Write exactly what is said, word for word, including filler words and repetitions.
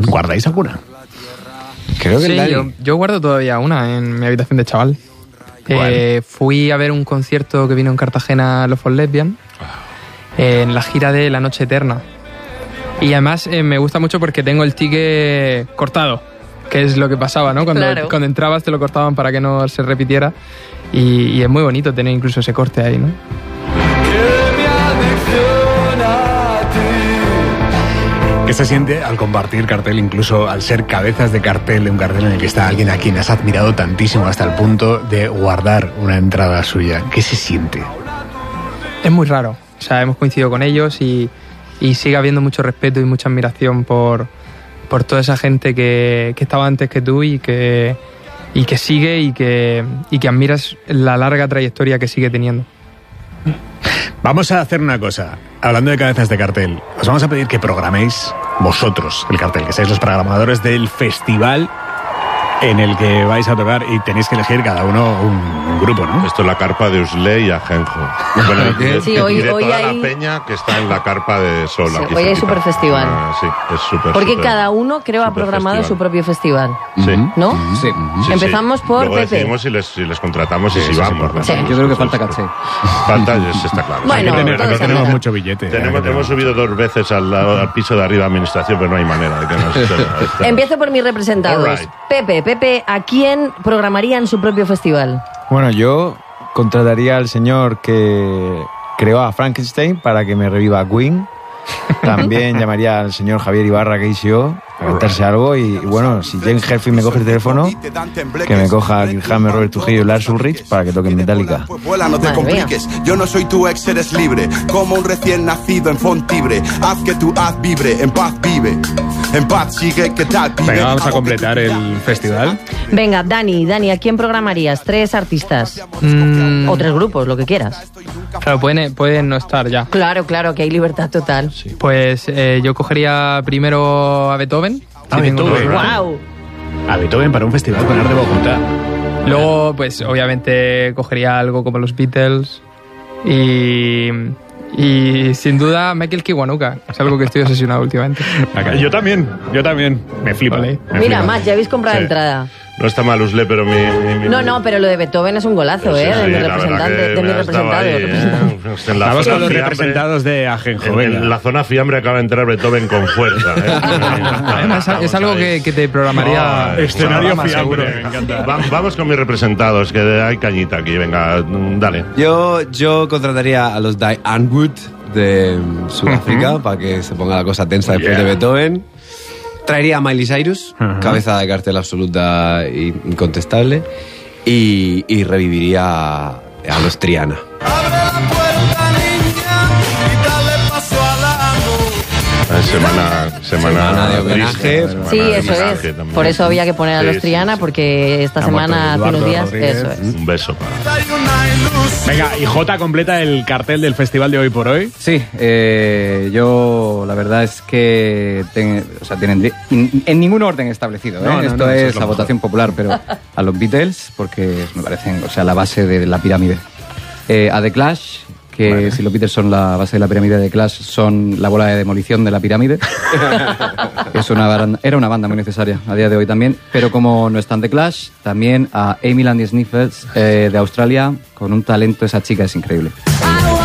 ¿Guardáis? ¿Guardáis alguna? Creo que sí, el yo, yo guardo todavía una en mi habitación de chaval. Eh, fui a ver un concierto que vino en Cartagena, Los For Lesbian, eh, en la gira de La Noche Eterna. Y además eh, me gusta mucho porque tengo el ticket cortado, que es lo que pasaba, ¿no? Cuando, Claro. cuando entrabas te lo cortaban para que no se repitiera. Y, y es muy bonito tener incluso ese corte ahí, ¿no? ¿Qué se siente al compartir cartel, incluso al ser cabezas de cartel de un cartel en el que está alguien a quien has admirado tantísimo hasta el punto de guardar una entrada suya? ¿Qué se siente? Es muy raro. O sea, hemos coincidido con ellos y, y sigue habiendo mucho respeto y mucha admiración por, por toda esa gente que, que estaba antes que tú y que, y que sigue y que, y que admiras la larga trayectoria que sigue teniendo. Vamos a hacer una cosa. Hablando de cabezas de cartel, os vamos a pedir que programéis vosotros el cartel, que seáis los programadores del festival en el que vais a tocar y tenéis que elegir cada uno un, un grupo, ¿no? Esto es la carpa de Usle y Ajenjo. Bueno, y de, Sí, hoy- y de hoy toda hay- la peña que está en la carpa de Sol. Sí, aquí hoy hay cerquita. superfestival. Ah, sí, es súper, Porque súper- cada uno creo ha programado superfestival. su propio festival, Sí. ¿no? Sí. Sí, Empezamos sí. por Luego Pepe. decidimos si les, si les contratamos y Sí, si eso es vamos. importante. ¿no? Sí. Yo creo que falta Eso- caché. Falta, eso está claro. Bueno, Aquí tenemos, todo aquí se tenemos arregla. mucho billete. Tenemos, Aquí hemos subido dos veces al, al piso de arriba de administración, pero no hay manera de que nos... está- Empiezo por mis representados. All right. Pepe, Pepe, ¿a quién programaría en su propio festival? Bueno, yo contrataría al señor que creó a Frankenstein para que me reviva a Queen. También llamaría al señor Javier Ibarra, que hizo, a cantarse algo. Y, y bueno, si James Hetfield me coge el teléfono, que me coja Kirk Hammett, Robert Trujillo y Lars Ulrich para que toquen Metallica. Pues vuela, no te Madre mía. compliques. Yo no soy tu ex, eres libre. Como un recién nacido en Fontibre. Haz que tu haz vibre, en paz vive. En paz sigue, ¿qué tal, pibe? Venga, vamos a Hago que completar tu vida el festival. Venga, Dani, Dani, ¿a quién programarías? Tres artistas. Mm, O tres grupos, lo que quieras. claro, pueden, pueden no estar ya. Claro, claro, que hay libertad total. Pues eh, yo cogería primero a Beethoven. A si tengo Beethoven. que- ¡Wow! A Beethoven para un festival con arte de Bogotá. Luego, pues obviamente cogería algo como los Beatles y, y sin duda Michael Kiwanuka. Es algo que estoy obsesionado últimamente. Yo también, yo también. Me flipa. Vale. me Mira, flipa. más, ya habéis comprado Sí. entrada. No está mal Usle, pero mi... mi- mi- No, no, pero lo de Beethoven es un golazo, Sí, ¿eh? De sí, mi la verdad representante, que de mi me has dado representado. ahí, representante. ¿eh? En la Vamos zona con los fiambre- representados de Ajenjo. En, venga. en la zona fiambre acaba de entrar Beethoven con fuerza. ¿eh? Además, es, es algo que, que te programaría. No, Escenario más fiambre, seguro. me encanta. Va- vamos con mis representados, que hay cañita aquí. Venga, dale. Yo, yo contrataría a los Diane Wood de mm, Sudáfrica para que se ponga la cosa tensa después Yeah. de Beethoven. Traería a Miley Cyrus, Ajá. cabeza de cartel absoluta e incontestable. Y, y reviviría a, a los Triana. Semana, semana, Semana de homenaje. triste, semana Sí, de eso homenaje es. también. Por eso había que poner a Sí, los sí, Triana, sí. porque esta Ha muerto semana, hace unos Eduardo días, Rodríguez. eso es. Un beso para... Venga, y Jota completa el cartel del festival de hoy por hoy. Sí, eh, yo la verdad es que ten- o sea, tienen in- en ningún orden establecido. ¿eh? No, no, Esto no, eso es es lo la mejor. votación popular, pero a los Beatles porque me parecen, o sea, la base de la pirámide. Eh, a The Clash, que Vale. si los Beatles son la base de la pirámide, The Clash son la bola de demolición de la pirámide. Es una banda- era una banda muy necesaria a día de hoy también, pero como no están The Clash, también a Amy Landy Sniffles eh, de Australia, con un talento, esa chica es increíble.